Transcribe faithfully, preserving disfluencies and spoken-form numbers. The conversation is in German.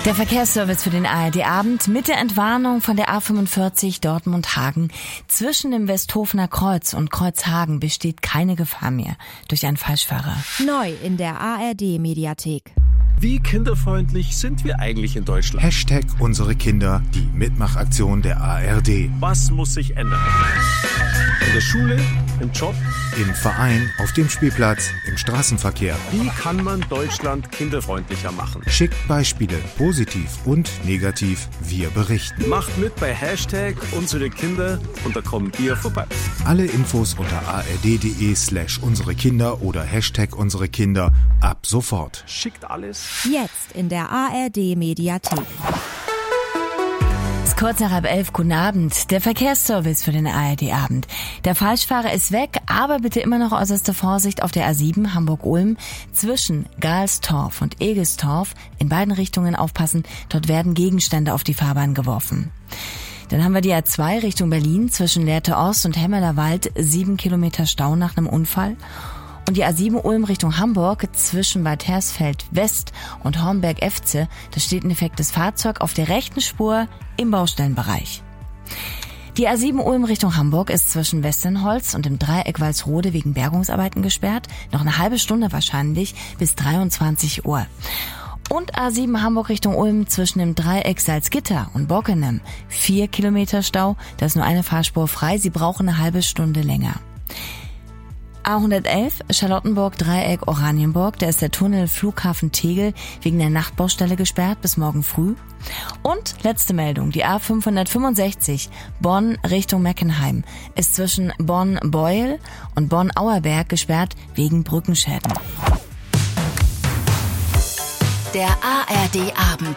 Der Verkehrsservice für den A R D-Abend mit der Entwarnung von der A fünfundvierzig Dortmund-Hagen. Zwischen dem Westhofener Kreuz und Kreuzhagen besteht keine Gefahr mehr durch einen Falschfahrer. Neu in der A R D-Mediathek. Wie kinderfreundlich sind wir eigentlich in Deutschland? Hashtag unsere Kinder, die Mitmachaktion der A R D. Was muss sich ändern? In der Schule, im Job, im Verein, auf dem Spielplatz, im Straßenverkehr. Wie kann man Deutschland kinderfreundlicher machen? Schickt Beispiele, positiv und negativ, wir berichten. Macht mit bei Hashtag unsere Kinder und da kommen wir vorbei. Alle Infos unter ard.de slash unsere Kinder oder Hashtag unsere Kinder ab sofort. Schickt alles. Jetzt in der A R D-Mediathek. Es ist kurz nach halb elf, guten Abend. Der Verkehrsservice für den A R D-Abend. Der Falschfahrer ist weg, aber bitte immer noch äußerste Vorsicht auf der A sieben Hamburg-Ulm. Zwischen Galstorf und Egestorf in beiden Richtungen aufpassen, dort werden Gegenstände auf die Fahrbahn geworfen. Dann haben wir die A zwei Richtung Berlin zwischen Lehrte Ost und Hemmerlerwald, sieben Kilometer Stau nach einem Unfall. Und die A sieben Ulm Richtung Hamburg zwischen Bad Hersfeld West und Hornberg-Efze, da steht ein defektes Fahrzeug auf der rechten Spur im Baustellenbereich. Die A sieben Ulm Richtung Hamburg ist zwischen Westernholz und dem Dreieck Walsrode wegen Bergungsarbeiten gesperrt. Noch eine halbe Stunde wahrscheinlich bis dreiundzwanzig Uhr. Und A sieben Hamburg Richtung Ulm zwischen dem Dreieck Salzgitter und Bockenem. Vier Kilometer Stau, da ist nur eine Fahrspur frei. Sie brauchen eine halbe Stunde länger. A hundertelf Charlottenburg Dreieck Oranienburg, da ist der Tunnel Flughafen Tegel wegen der Nachtbaustelle gesperrt bis morgen früh. Und letzte Meldung, die A fünfhundertfünfundsechzig Bonn Richtung Meckenheim ist zwischen Bonn-Beuel und Bonn-Auerberg gesperrt wegen Brückenschäden. Der A R D-Abend.